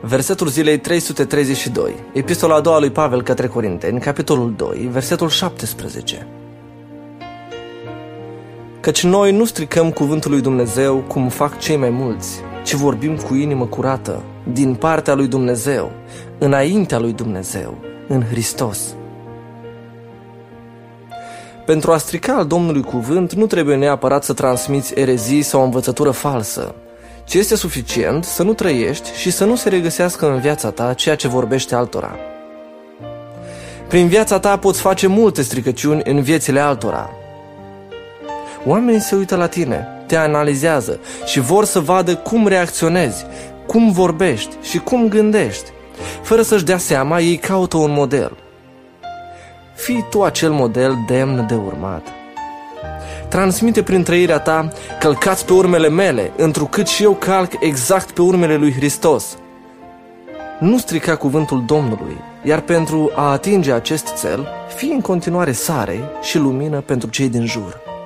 Versetul zilei 332, epistola a doua lui Pavel către Corinteni, capitolul 2, versetul 17. Căci noi nu stricăm cuvântul lui Dumnezeu cum fac cei mai mulți, ci vorbim cu inimă curată, din partea lui Dumnezeu, înaintea lui Dumnezeu, în Hristos. Pentru a strica al Domnului cuvânt nu trebuie neapărat să transmiți erezii sau o învățătură falsă, ci este suficient să nu trăiești și să nu se regăsească în viața ta ceea ce vorbește altora. Prin viața ta poți face multe stricăciuni în viețile altora. Oamenii se uită la tine, te analizează și vor să vadă cum reacționezi, cum vorbești și cum gândești. Fără să-și dea seama, ei caută un model. Fii tu acel model demn de urmat. Transmite prin trăirea ta: călcați pe urmele mele, întrucât și eu calc exact pe urmele lui Hristos. Nu strica cuvântul Domnului, iar pentru a atinge acest cel, fii în continuare sare și lumină pentru cei din jur.